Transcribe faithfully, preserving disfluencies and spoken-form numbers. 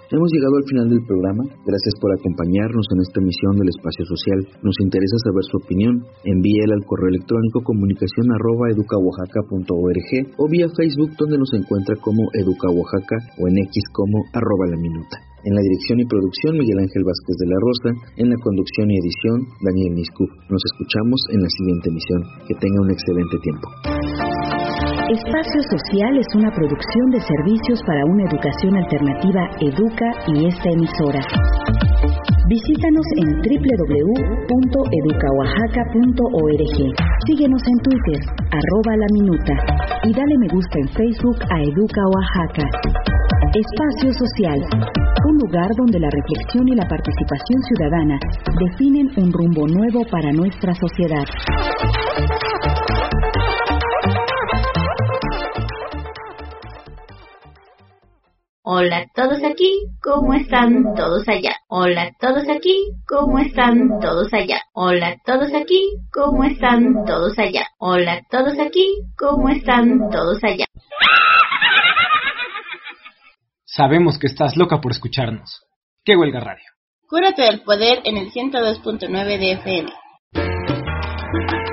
Hemos llegado al final del programa. Gracias por acompañarnos en esta emisión del Espacio Social. Nos interesa saber su opinión. Envíela al correo electrónico comunicación arroba educaoaxaca punto org o vía Facebook, donde nos encuentra como EducaOaxaca, o en X como arroba la minuta. En la dirección y producción, Miguel Ángel Vázquez de la Rosa. En la conducción y edición, Daniel Niscu. Nos escuchamos en la siguiente emisión. Que tenga un excelente tiempo. Espacio Social es una producción de Servicios para una Educación Alternativa Educa y esta emisora. Visítanos en doble u doble u doble u punto educaoaxaca punto org. Síguenos en Twitter, arroba la minuta, y dale me gusta en Facebook a Educa Oaxaca. Espacio Social, un lugar donde la reflexión y la participación ciudadana definen un rumbo nuevo para nuestra sociedad. Hola todos aquí, ¿cómo están todos allá? Hola todos aquí, ¿cómo están todos allá? Hola todos aquí, ¿cómo están todos allá? Hola todos aquí, ¿cómo están todos allá? Sabemos que estás loca por escucharnos. ¡Qué huelga radio! Cúrate del poder en el ciento dos punto nueve de F M.